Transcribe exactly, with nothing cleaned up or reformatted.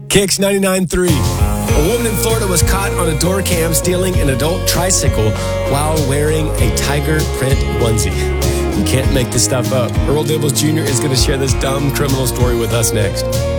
Kicks ninety-nine point three. A woman in Florida was caught on a door cam stealing an adult tricycle while wearing a tiger print onesie. You can't make this stuff up. Earl Dibbles Junior is going to share this dumb criminal story with us next.